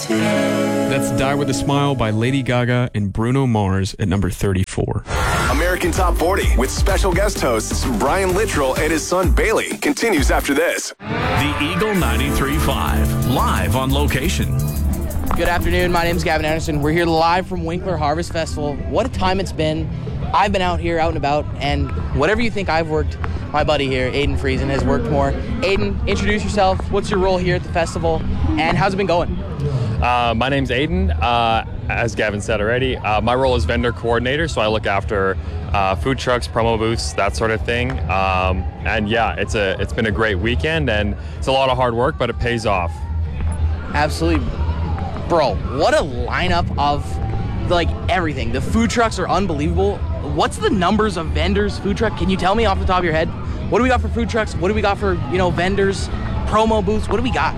That's Die With A Smile by Lady Gaga and Bruno Mars at number 34. American Top 40 with special guest hosts Brian Littrell and his son Bailey continues after this. The Eagle 93.5, live on location. Good afternoon. My name is Gavin Anderson. We're here live from Winkler Harvest Festival. What a time it's been. I've been out here, out and about, and whatever you think I've worked, my buddy here, Aiden Friesen, has worked more. Aiden, introduce yourself. What's your role here at the festival, and how's it been going? My name's Aiden. As Gavin said already, my role is vendor coordinator, so I look after food trucks, promo booths, that sort of thing. And yeah, it's been a great weekend, and it's a lot of hard work, but it pays off. Absolutely. Bro, what a lineup of everything. The food trucks are unbelievable. What's the numbers of vendors, food truck? Can you tell me off the top of your head? What do we got for food trucks? What do we got for, vendors, promo booths? What do we got?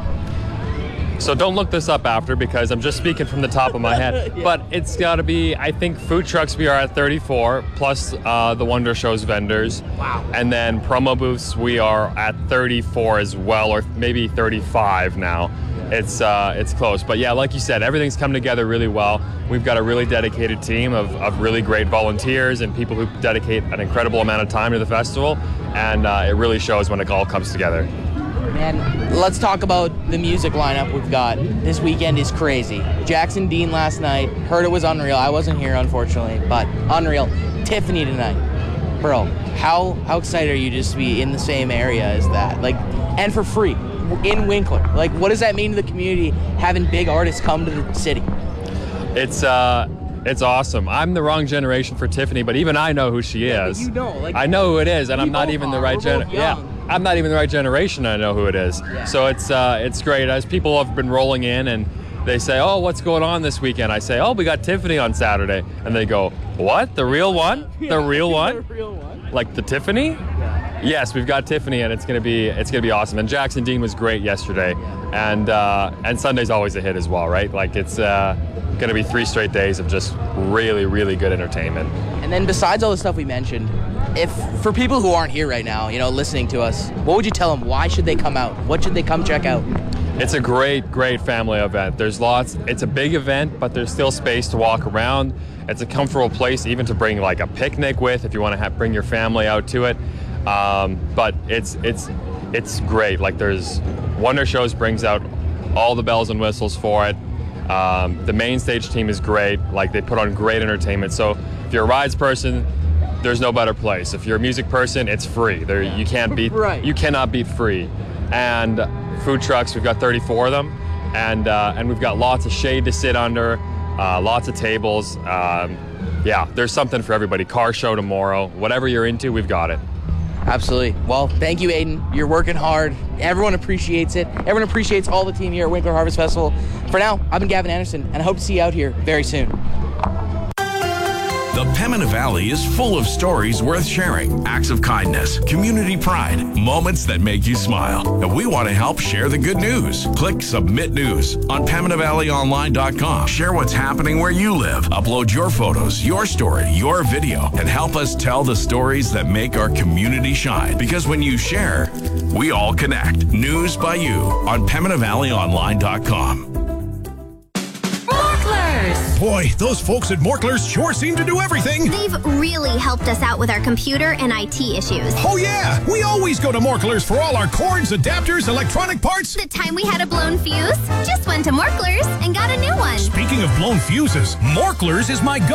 So don't look this up after, because I'm just speaking from the top of my head. Yeah. But it's got to be, I think food trucks we are at 34, plus the Wonder Show's vendors. Wow. And then promo booths we are at 34 as well, or maybe 35 now. It's close. But yeah, like you said, everything's come together really well. We've got a really dedicated team of really great volunteers and people who dedicate an incredible amount of time to the festival. And it really shows when it all comes together. Man, let's talk about the music lineup we've got. This weekend is crazy. Jackson Dean last night, heard it was unreal. I wasn't here, unfortunately, but unreal. Tiffany tonight. Bro, how excited are you just to be in the same area as that? And for free. In Winkler. What does that mean to the community, having big artists come to the city? It's awesome. I'm the wrong generation for Tiffany, but even I know who she is. You know, I know who it is, and I'm not even the right generation. Yeah, I'm not even the right generation. I know who it is. Yeah. So it's great. As people have been rolling in and they say, "Oh, what's going on this weekend?" I say, "Oh, we got Tiffany on Saturday," and they go, "What? The real one? The real one? The real one? Like the Tiffany?" Yeah. Yes, we've got Tiffany, and it's gonna be awesome. And Jackson Dean was great yesterday, and Sunday's always a hit as well, right? It's gonna be 3 straight days of just really, really good entertainment. And then besides all the stuff we mentioned, if for people who aren't here right now, listening to us, what would you tell them? Why should they come out? What should they come check out? It's a great family event. It's a big event, but there's still space to walk around. It's a comfortable place even to bring a picnic with if you want to bring your family out to it. But it's great. There's Wonder Shows brings out all the bells and whistles for it. The main stage team is great. They put on great entertainment. So if you're a rides person, there's no better place. If you're a music person, it's free. You cannot beat free. And food trucks, we've got 34 of them, and we've got lots of shade to sit under, lots of tables. There's something for everybody. Car show tomorrow. Whatever you're into, we've got it. Absolutely. Well, thank you, Aiden. You're working hard. Everyone appreciates it. Everyone appreciates all the team here at Winkler Harvest Festival. For now, I've been Gavin Anderson, and I hope to see you out here very soon. The Pembina Valley is full of stories worth sharing, acts of kindness, community pride, moments that make you smile. And we want to help share the good news. Click Submit News on PembinaValleyOnline.com. Share what's happening where you live. Upload your photos, your story, your video, and help us tell the stories that make our community shine. Because when you share, we all connect. News by you on PembinaValleyOnline.com. Boy, those folks at Morklers sure seem to do everything. They've really helped us out with our computer and IT issues. Oh yeah, we always go to Morklers for all our cords, adapters, electronic parts. The time we had a blown fuse, just went to Morklers and got a new one. Speaking of blown fuses, Morklers is my